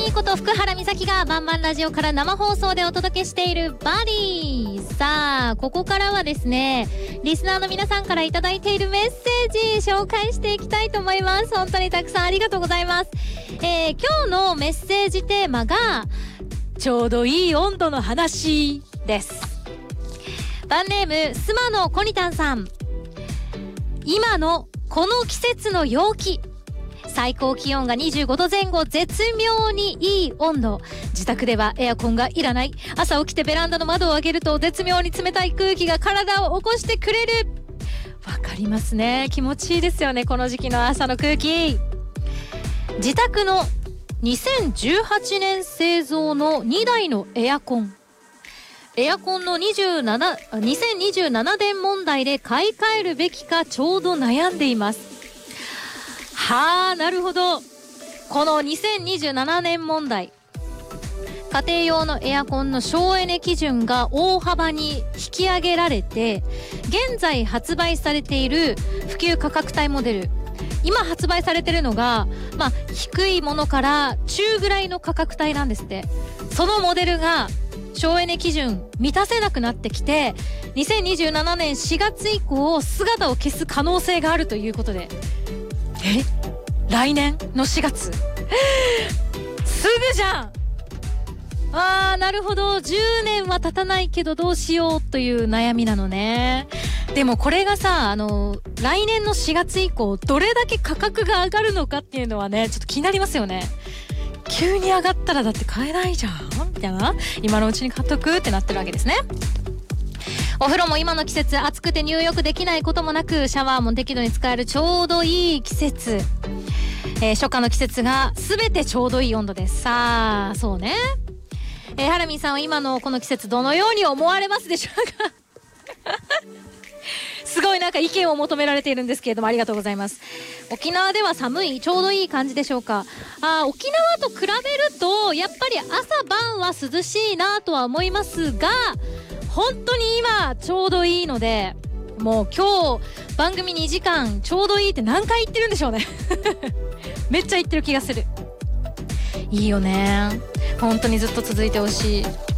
美こと福原美咲がバンバンラジオから生放送でお届けしているバディ。さあここからはですね、リスナーの皆さんからいただいているメッセージ紹介していきたいと思います。本当にたくさんありがとうございます。今日のメッセージテーマがちょうどいい温度の話です。バンネームスマのコニタンさん。今のこの季節の陽気、最高気温が25度前後、絶妙にいい温度。自宅ではエアコンがいらない。朝起きてベランダの窓を開けると絶妙に冷たい空気が体を起こしてくれる。わかりますね。気持ちいいですよね、この時期の朝の空気。自宅の2018年製造の2台のエアコンの2027年問題で買い替えるべきかちょうど悩んでいます。はあ、なるほど。この2027年問題、家庭用のエアコンの省エネ基準が大幅に引き上げられて、現在発売されている普及価格帯モデル、今発売されているのが、低いものから中ぐらいの価格帯なんですって。そのモデルが省エネ基準満たせなくなってきて、2027年4月以降姿を消す可能性があるということで、来年の4月すぐじゃん。なるほど。10年は経たないけどどうしようという悩みなのね。でもこれがさ、来年の4月以降どれだけ価格が上がるのかっていうのはね、ちょっと気になりますよね。急に上がったらだって買えないじゃんみたいな、今のうちに買っとくってなってるわけですね。お風呂も今の季節、暑くて入浴できないこともなく、シャワーも適度に使えるちょうどいい季節。初夏の季節が全てちょうどいい温度です。さあ、そうね。ハラミさんは今のこの季節どのように思われますでしょうかすごいなんか意見を求められているんですけれども、ありがとうございます。沖縄では寒い、ちょうどいい感じでしょうか。沖縄と比べるとやっぱり朝晩は涼しいなとは思いますが、本当に今ちょうどいいので、もう今日番組2時間ちょうどいいって何回言ってるんでしょうねめっちゃ言ってる気がする。いいよね、本当にずっと続いてほしい。